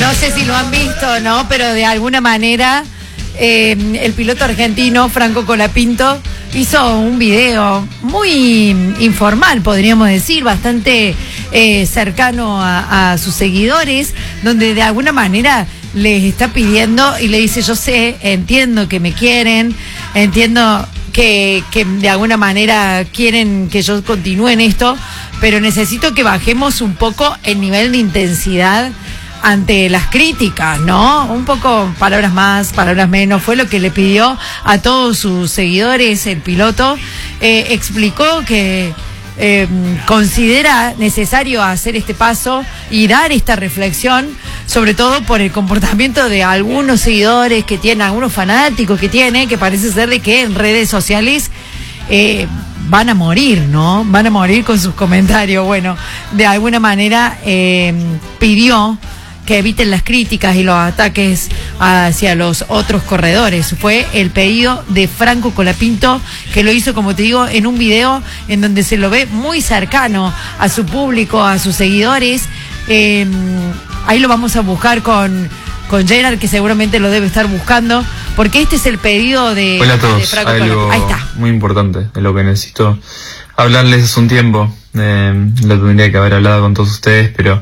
No sé si lo han visto, ¿no? Pero de alguna manera el piloto argentino Franco Colapinto hizo un video muy informal, podríamos decir, bastante cercano a sus seguidores, donde de alguna manera les está pidiendo y le dice: yo sé, entiendo que me quieren, entiendo que de alguna manera quieren que yo continúe en esto, pero necesito que bajemos un poco el nivel de intensidad ante las críticas, ¿no? Un poco palabras más, palabras menos, fue lo que le pidió a todos sus seguidores el piloto. Explicó que considera necesario hacer este paso y dar esta reflexión, sobre todo por el comportamiento de algunos seguidores que tienen, algunos fanáticos que tiene, que parece ser de que en redes sociales van a morir, ¿no? Van a morir con sus comentarios. Bueno, de alguna manera pidió que eviten las críticas y los ataques hacia los otros corredores. Fue el pedido de Franco Colapinto, que lo hizo, como te digo, en un video en donde se lo ve muy cercano a su público, a sus seguidores. Ahí lo vamos a buscar con Gerard, que seguramente lo debe estar buscando, porque este es el pedido de, Hola a todos. de Franco Algo Colapinto. Ahí está. muy importante, de lo que necesito hablarles hace un tiempo. Lo tendría que haber hablado con todos ustedes, pero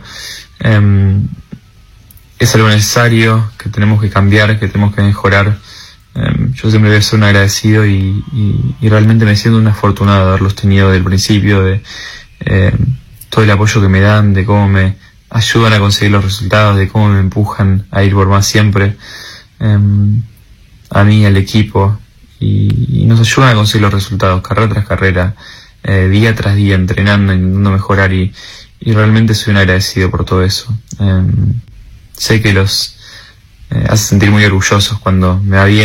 es algo necesario, que tenemos que cambiar, que tenemos que mejorar. Yo siempre voy a ser un agradecido y realmente me siento un afortunado de haberlos tenido desde el principio, de todo el apoyo que me dan, de cómo me ayudan a conseguir los resultados, de cómo me empujan a ir por más siempre, a mí, al equipo, y nos ayudan a conseguir los resultados, carrera tras carrera, día tras día, entrenando, intentando mejorar, y realmente soy un agradecido por todo eso. Sé que los hace sentir muy orgullosos cuando me va bien.